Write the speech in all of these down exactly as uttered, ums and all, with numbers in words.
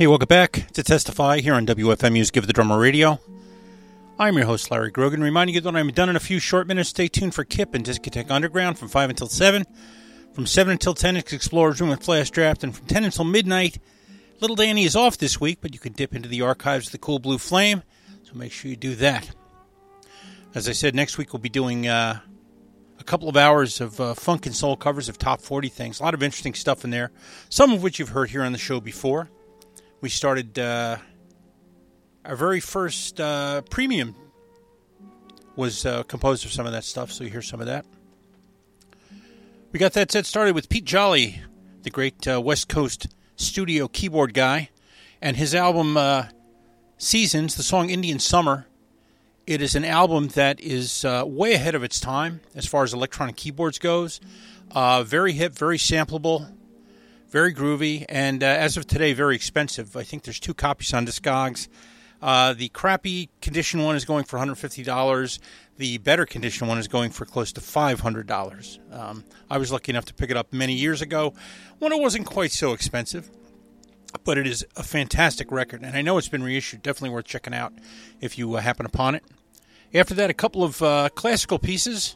Hey, welcome back to Testify here on W F M U's Give the Drummer Radio. I'm your host, Larry Grogan, reminding you that I'm done in a few short minutes. Stay tuned for Kip and Discotheque Underground from five until seven. From seven until ten, it's Explorer's Room and Flash Draft. And from ten until midnight, Little Danny is off this week, but you can dip into the archives of the Cool Blue Flame, so make sure you do that. As I said, next week we'll be doing uh, a couple of hours of uh, funk and soul covers of top forty things. A lot of interesting stuff in there, some of which you've heard here on the show before. We started uh, our very first uh, premium was uh, composed of some of that stuff, so you hear some of that. We got that set started with Pete Jolly, the great uh, West Coast studio keyboard guy, and his album uh, Seasons, the song Indian Summer. It is an album that is uh, way ahead of its time as far as electronic keyboards goes. Uh, very hip, very sampleable. Very groovy, and uh, as of today, very expensive. I think there's two copies on Discogs. Uh, the crappy condition one is going for one hundred fifty dollars. The better condition one is going for close to five hundred dollars. Um, I was lucky enough to pick it up many years ago when it wasn't quite so expensive. But it is a fantastic record, and I know it's been reissued. Definitely worth checking out if you uh, happen upon it. After that, a couple of uh, classical pieces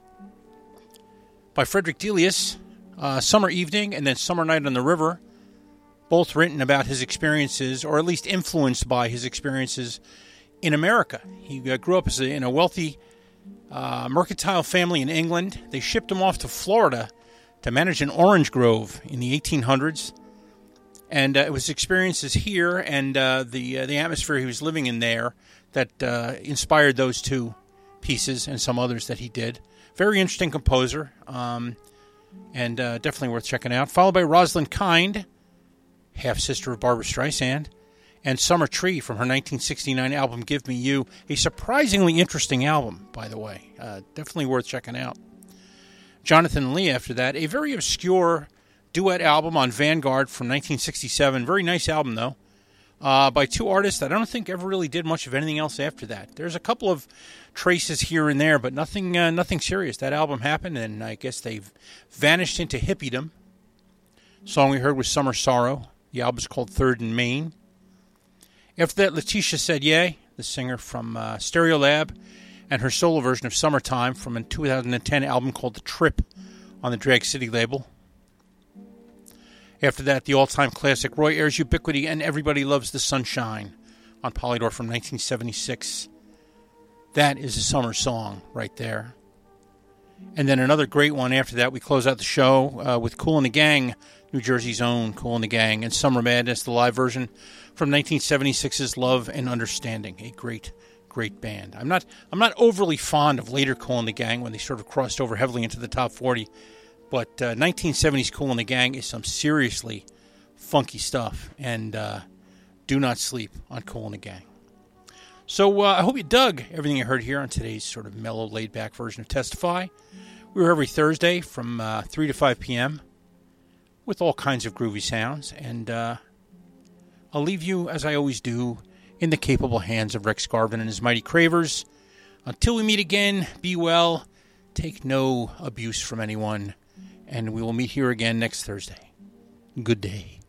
by Frederick Delius. Uh, Summer Evening and then Summer Night on the River, both written about his experiences, or at least influenced by his experiences in America. He uh, grew up as a, in a wealthy uh, mercantile family in England. They shipped him off to Florida to manage an orange grove in the eighteen hundreds. And uh, it was experiences here and uh, the uh, the atmosphere he was living in there that uh, inspired those two pieces and some others that he did. Very interesting composer. Um... And uh, definitely worth checking out. Followed by Rosalind Kind, half-sister of Barbra Streisand, and Summer Tree from her nineteen sixty-nine album Give Me You. A surprisingly interesting album, by the way. Uh, definitely worth checking out. Jonathan Lee after that. A very obscure duet album on Vanguard from nineteen sixty-seven. Very nice album, though. Uh, by two artists that I don't think ever really did much of anything else after that. There's a couple of traces here and there, but nothing uh, nothing serious. That album happened, and I guess they've vanished into hippiedom. The song we heard was Summer Sorrow. The album's called Third and Main. After that, Letitia Said Yay, the singer from uh, Stereolab, and her solo version of Summertime from a two thousand ten album called The Trip on the Drag City label. After that, the all-time classic Roy Ayers Ubiquity and Everybody Loves the Sunshine on Polydor from nineteen seventy-six. That is a summer song right there. And then another great one after that. We close out the show uh, with Kool and the Gang, New Jersey's own Kool and the Gang, and Summer Madness, the live version from nineteen seventy-six's Love and Understanding. A great, great band. I'm not, I'm not overly fond of later Kool and the Gang when they sort of crossed over heavily into the top forty. But uh, nineteen seventies Kool and the Gang is some seriously funky stuff. And uh, do not sleep on Kool and the Gang. So uh, I hope you dug everything you heard here on today's sort of mellow, laid-back version of Testify. We're every Thursday from uh, three to five p.m. with all kinds of groovy sounds. And uh, I'll leave you, as I always do, in the capable hands of Rex Garvin and his Mighty Cravers. Until we meet again, be well, take no abuse from anyone. And we will meet here again next Thursday. Good day.